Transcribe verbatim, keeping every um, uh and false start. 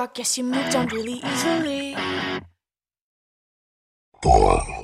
I guess you moved on really easily. Boy.